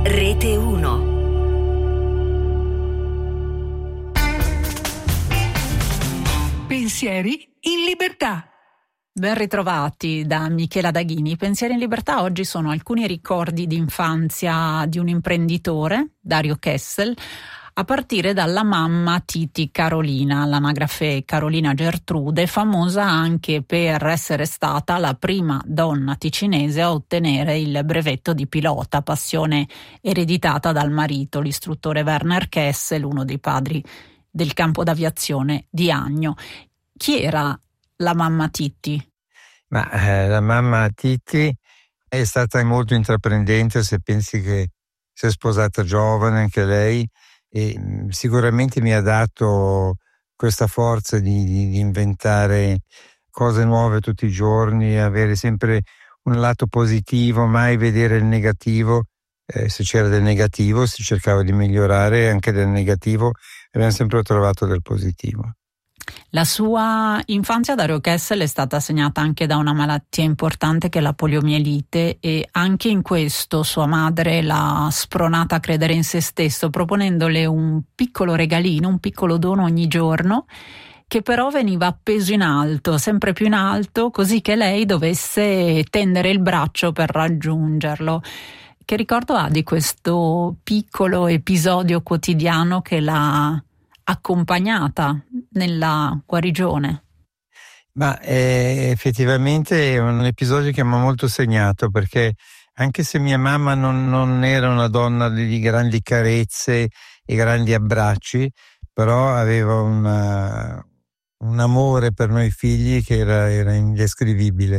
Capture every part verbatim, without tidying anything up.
Rete uno. Pensieri in libertà. Ben ritrovati da Michela Daghini. Pensieri in libertà oggi sono alcuni ricordi di infanzia di un imprenditore, Dario Kessel, a partire dalla mamma Titi Carolina, l'anagrafe Carolina Gertrude, famosa anche per essere stata la prima donna ticinese a ottenere il brevetto di pilota, passione ereditata dal marito, l'istruttore Werner Kessel, uno dei padri del campo d'aviazione di Agno. Chi era la mamma Titi? Ma eh, la mamma Titi è stata molto intraprendente, se pensi che si è sposata giovane anche lei, e mh, sicuramente mi ha dato questa forza di, di, di inventare cose nuove tutti i giorni, avere sempre un lato positivo, mai vedere il negativo. Eh, se c'era del negativo si cercava di migliorare, anche del negativo abbiamo sempre trovato del positivo. La sua infanzia, Dario Kessel, è stata segnata anche da una malattia importante che è la poliomielite, e anche in questo sua madre l'ha spronata a credere in se stesso, proponendole un piccolo regalino, un piccolo dono ogni giorno, che però veniva appeso in alto, sempre più in alto, così che lei dovesse tendere il braccio per raggiungerlo. Che ricordo ha di questo piccolo episodio quotidiano che l'ha accompagnata nella guarigione? Ma eh, effettivamente è un episodio che mi ha molto segnato, perché anche se mia mamma non, non era una donna di grandi carezze e grandi abbracci, però aveva una, un amore per noi figli che era, era indescrivibile,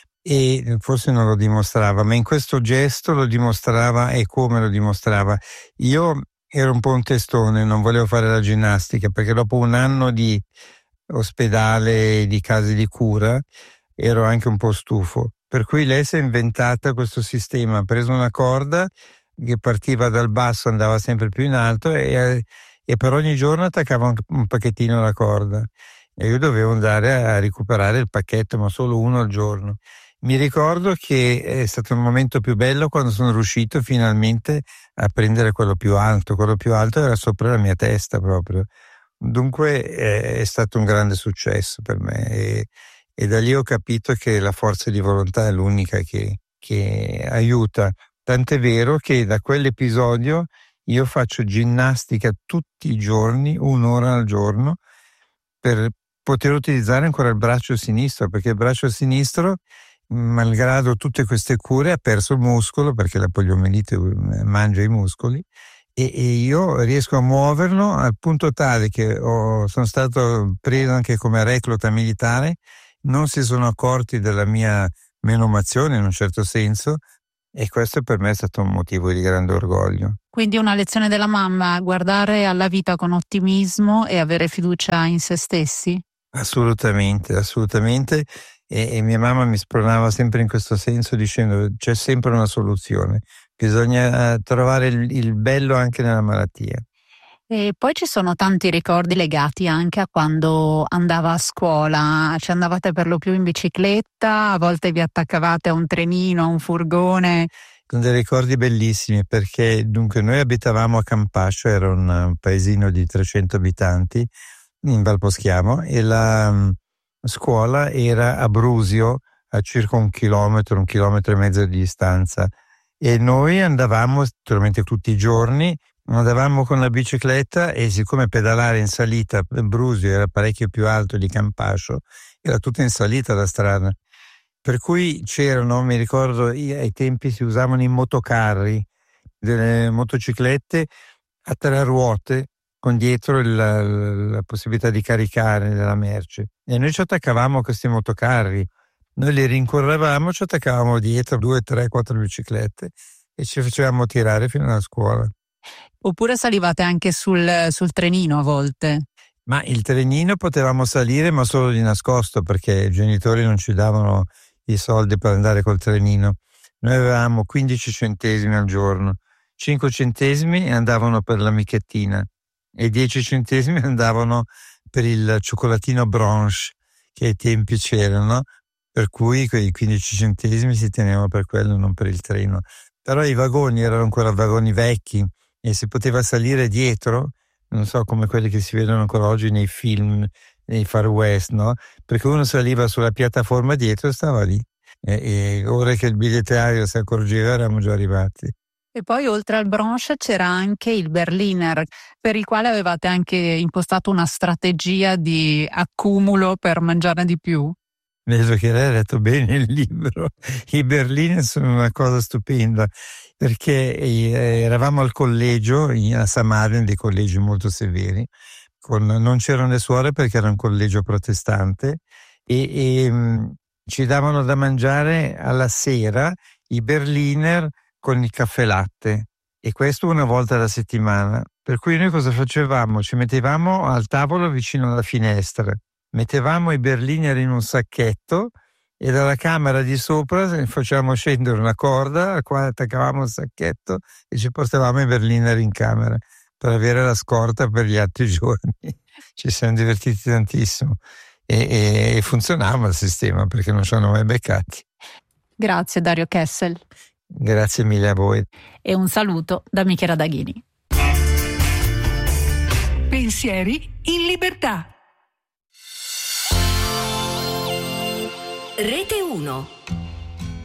e forse non lo dimostrava, ma in questo gesto lo dimostrava. E come lo dimostrava? Io ero un po' un testone, non volevo fare la ginnastica, perché dopo un anno di ospedale, di case di cura, ero anche un po' stufo. Per cui lei si è inventata questo sistema, ha preso una corda che partiva dal basso, andava sempre più in alto, e, e per ogni giorno attaccava un, un pacchettino alla corda. E io dovevo andare a recuperare il pacchetto, ma solo uno al giorno. Mi ricordo che è stato il momento più bello quando sono riuscito finalmente a prendere quello più alto. Quello più alto era sopra la mia testa proprio. Dunque è stato un grande successo per me, e, e da lì ho capito che la forza di volontà è l'unica che, che aiuta. Tant'è vero che da quell'episodio io faccio ginnastica tutti i giorni, un'ora al giorno, per poter utilizzare ancora il braccio sinistro, perché il braccio sinistro, malgrado tutte queste cure, ha perso il muscolo, perché la poliomielite mangia i muscoli, e, e io riesco a muoverlo al punto tale che ho, sono stato preso anche come recluta militare, non si sono accorti della mia menomazione in un certo senso, e questo per me è stato un motivo di grande orgoglio. Quindi una lezione della mamma: guardare alla vita con ottimismo e avere fiducia in se stessi? Assolutamente, assolutamente. E, e mia mamma mi spronava sempre in questo senso, dicendo: c'è sempre una soluzione, bisogna trovare il, il bello anche nella malattia. E poi ci sono tanti ricordi legati anche a quando andava a scuola. Ci andavate per lo più in bicicletta, a volte vi attaccavate a un trenino, a un furgone. Sono dei ricordi bellissimi, perché dunque noi abitavamo a Campascio, era un, un paesino di trecento abitanti in Valposchiamo, e la um, scuola era a Brusio, a circa un chilometro, un chilometro e mezzo di distanza, e noi andavamo naturalmente tutti i giorni, andavamo con la bicicletta, e siccome pedalare in salita Brusio era parecchio più alto di Campascio, era tutta in salita la strada, per cui c'erano, mi ricordo, ai tempi si usavano i motocarri, delle motociclette a tre ruote con dietro la, la possibilità di caricare della merce, e noi ci attaccavamo a questi motocarri, noi li rincorrevamo, ci attaccavamo dietro due, tre, quattro biciclette e ci facevamo tirare fino alla scuola. Oppure salivate anche sul, sul trenino a volte? Ma il trenino potevamo salire, ma solo di nascosto, perché i genitori non ci davano i soldi per andare col trenino. Noi avevamo quindici centesimi al giorno, cinque centesimi andavano per l'amichettina e dieci centesimi andavano per il cioccolatino Bronche, che ai tempi c'erano, per cui quei quindici centesimi si tenevano per quello, non per il treno. però i vagoni erano ancora vagoni vecchi e si poteva salire dietro, non so, come quelli che si vedono ancora oggi nei film, nei Far West, no? Perché uno saliva sulla piattaforma dietro e stava lì. E, e ora che il bigliettaio si accorgeva eravamo già arrivati. E poi oltre al brunch c'era anche il Berliner, per il quale avevate anche impostato una strategia di accumulo per mangiare di più. Vedo che lei ha letto bene il libro. I Berliner sono una cosa stupenda, perché eravamo al collegio a Samaden, dei collegi molto severi, con, non c'erano le suore perché era un collegio protestante, e, e ci davano da mangiare alla sera i Berliner con il caffè latte, e questo una volta alla settimana. Per cui noi cosa facevamo? Ci mettevamo al tavolo vicino alla finestra, mettevamo i Berliner in un sacchetto e dalla camera di sopra facevamo scendere una corda a cui attaccavamo il sacchetto e ci portavamo i Berliner in camera per avere la scorta per gli altri giorni. Ci siamo divertiti tantissimo e, e, e funzionava il sistema perché non ci hanno mai beccati. Grazie Dario Kessel. Grazie mille a voi. E un saluto da Michela Daghini. Pensieri in libertà. Rete uno.